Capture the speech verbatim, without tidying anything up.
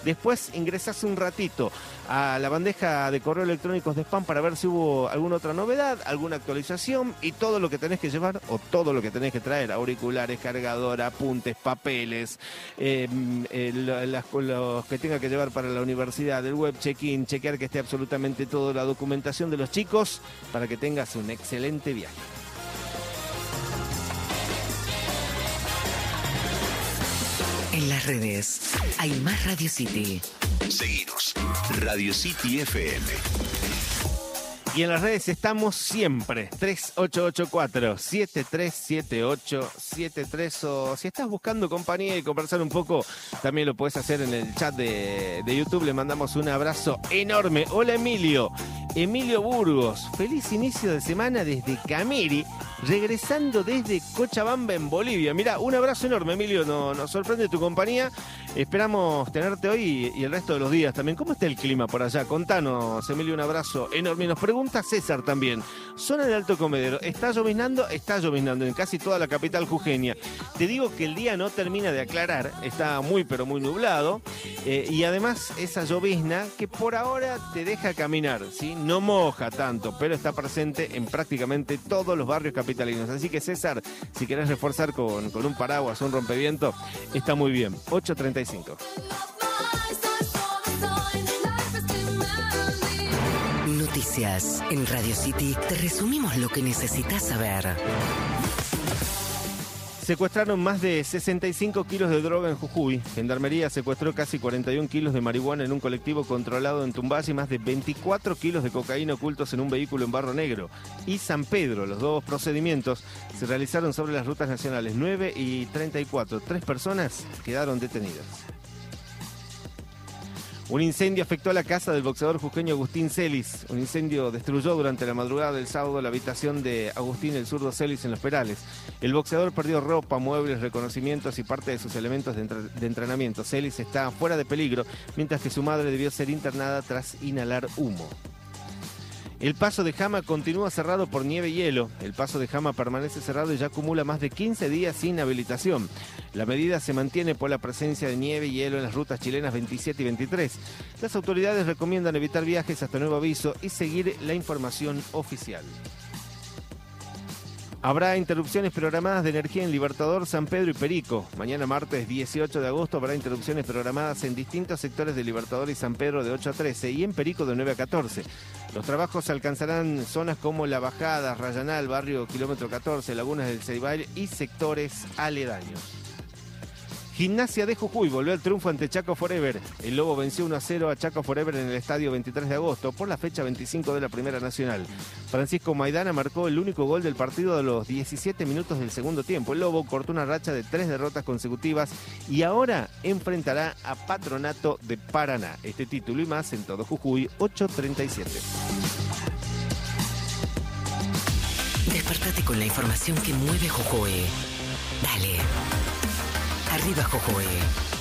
Después ingresás un ratito a la bandeja de correo electrónicos de spam para ver si hubo alguna otra novedad, alguna actualización y todo lo que tenés que llevar o todo lo que tenés que traer, auriculares, cargador, apuntes, papeles, eh, eh, las, los que tenga que llevar para la universidad, el web check-in, chequear que esté absolutamente toda la documentación de los chicos para que tengas un excelente viaje. En las redes hay más Radio City. Seguinos, Radio City F M. Y en las redes estamos siempre, tres ocho ocho cuatro, siete tres siete ocho siete tres, o si estás buscando compañía y conversar un poco, también lo puedes hacer en el chat de, de YouTube. Le mandamos un abrazo enorme. Hola Emilio, Emilio Burgos, feliz inicio de semana desde Camiri, regresando desde Cochabamba en Bolivia. Mirá, un abrazo enorme Emilio, nos, nos sorprende tu compañía, esperamos tenerte hoy y el resto de los días también. ¿Cómo está el clima por allá? Contanos Emilio, un abrazo enorme. Nos pregunta César también, zona de Alto Comedero, ¿está lloviznando? Está lloviznando en casi toda la capital jujeña. Te digo que el día no termina de aclarar, está muy pero muy nublado, eh, y además esa llovizna que por ahora te deja caminar, ¿sí? No moja tanto, pero está presente en prácticamente todos los barrios capitalinos. Así que César, si querés reforzar con, con un paraguas o un rompeviento, está muy bien. ocho treinta y cinco. Noticias. En Radio City te resumimos lo que necesitas saber. Secuestraron más de sesenta y cinco kilos de droga en Jujuy. Gendarmería secuestró casi cuarenta y un kilos de marihuana en un colectivo controlado en Tumbas y más de veinticuatro kilos de cocaína ocultos en un vehículo en Barro Negro y San Pedro. Los dos procedimientos se realizaron sobre las rutas nacionales nueve y treinta y cuatro. Tres personas quedaron detenidas. Un incendio afectó a la casa del boxeador jujeño Agustín Celis. Un incendio destruyó durante la madrugada del sábado la habitación de Agustín el Zurdo Celis en Los Perales. El boxeador perdió ropa, muebles, reconocimientos y parte de sus elementos de, entre- de entrenamiento. Celis está fuera de peligro, mientras que su madre debió ser internada tras inhalar humo. El paso de Jama continúa cerrado por nieve y hielo. El paso de Jama permanece cerrado y ya acumula más de quince días sin habilitación. La medida se mantiene por la presencia de nieve y hielo en las rutas chilenas veintisiete y veintitrés. Las autoridades recomiendan evitar viajes hasta nuevo aviso y seguir la información oficial. Habrá interrupciones programadas de energía en Libertador, San Pedro y Perico. Mañana martes dieciocho de agosto habrá interrupciones programadas en distintos sectores de Libertador y San Pedro de ocho a trece y en Perico de nueve a catorce. Los trabajos alcanzarán zonas como La Bajada, Rayanal, barrio Kilómetro catorce, Lagunas del Ceibal y sectores aledaños. Gimnasia de Jujuy volvió al triunfo ante Chaco Forever. El Lobo venció uno a cero a Chaco Forever en el estadio veintitrés de agosto por la fecha veinticinco de la Primera Nacional. Francisco Maidana marcó el único gol del partido a los diecisiete minutos del segundo tiempo. El Lobo cortó una racha de tres derrotas consecutivas y ahora enfrentará a Patronato de Paraná. Este título y más en todo Jujuy, ocho treinta y siete. Despertate con la información que mueve Jujuy. Dale. Arriba Jujuy.